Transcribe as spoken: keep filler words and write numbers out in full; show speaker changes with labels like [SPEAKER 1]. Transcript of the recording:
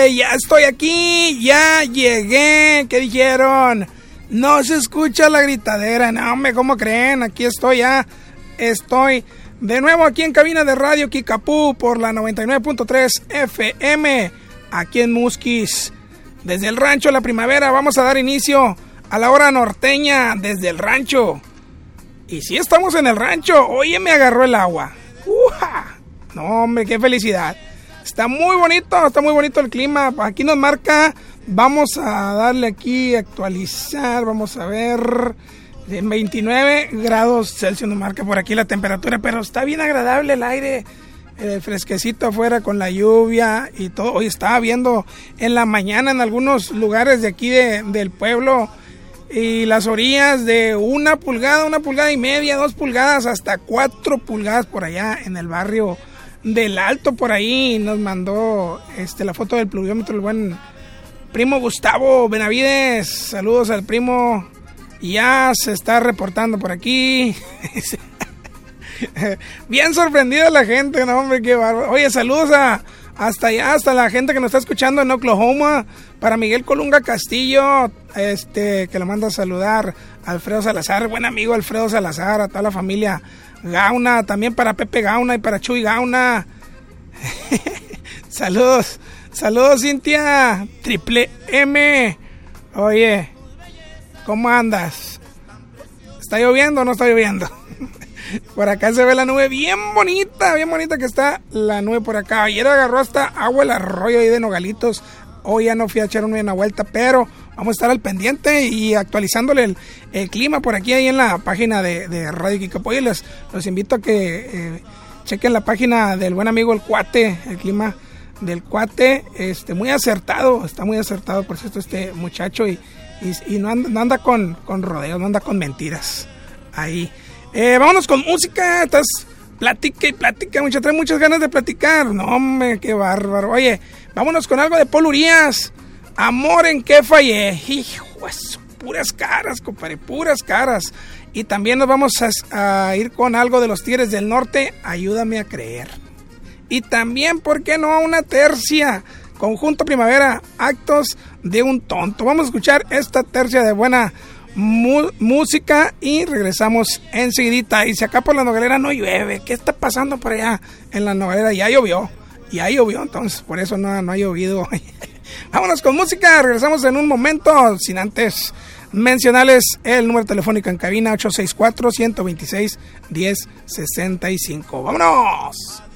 [SPEAKER 1] gente, ya estoy aquí, ya llegué. ¿Qué dijeron? No se escucha la gritadera. No, hombre, ¿cómo creen? Aquí estoy ya. Estoy de nuevo aquí en cabina de Radio Kickapoo por la noventa y nueve punto tres F M, aquí en Musquis. Desde el rancho La Primavera vamos a dar inicio a la hora norteña desde el rancho. Y si estamos en el rancho, oye, me agarró el agua. ¡Uja! No, hombre, qué felicidad. Está muy bonito, está muy bonito el clima. Aquí nos marca, vamos a darle aquí, actualizar, vamos a ver, veintinueve grados Celsius nos marca por aquí la temperatura, pero está bien agradable el aire, eh, fresquecito afuera con la lluvia y todo. Hoy estaba viendo en la mañana en algunos lugares de aquí de, del pueblo y las orillas de una pulgada, una pulgada y media, dos pulgadas, hasta cuatro pulgadas por allá en el barrio del Alto. Por ahí nos mandó este, la foto del pluviómetro el buen primo Gustavo Benavides. Saludos al primo. Ya se está reportando por aquí. Bien sorprendida la gente, no, hombre, qué bárbaro. Oye, saludos a, hasta allá, hasta la gente que nos está escuchando en Oklahoma. Para Miguel Colunga Castillo, este, que lo manda a saludar. Alfredo Salazar, buen amigo Alfredo Salazar, a toda la familia Gauna, también para Pepe Gauna y para Chuy Gauna. Saludos, saludos Cintia, Triple M. Oye, ¿cómo andas? ¿Está lloviendo o no está lloviendo? Por acá se ve la nube bien bonita, bien bonita que está la nube por acá. Ayer agarró hasta agua el arroyo ahí de Nogalitos. Hoy ya no fui a echar una vuelta, pero vamos a estar al pendiente y actualizándole el, el clima por aquí ahí en la página de, de Radio Kickapoo. Y les, los invito a que eh, chequen la página del buen amigo El Cuate, el clima del Cuate. Este, muy acertado, está muy acertado, por cierto, este muchacho. Y, y, y no anda, no anda con, con rodeos, no anda con mentiras. Ahí. Eh, vámonos con música. Estás platica y platica, muchachos, trae muchas ganas de platicar. No, hombre, qué bárbaro. Oye, vámonos con algo de Paul Urias. Amor en que fallé. Hijo, puras caras, compadre, puras caras. Y también nos vamos a, a ir con algo de los Tigres del Norte. Ayúdame a creer. Y también, ¿por qué no? Una tercia. Conjunto Primavera, Actos de un Tonto. Vamos a escuchar esta tercia de buena Mu- música y regresamos enseguidita. Y si acá por la Noguera no llueve, ¿qué está pasando por allá en la Noguera? Ya llovió, ya llovió, entonces por eso no, no ha llovido. Vámonos con música, regresamos en un momento, sin antes mencionarles el número telefónico en cabina ocho seis cuatro, uno dos seis, uno cero seis cinco. ¡Vámonos!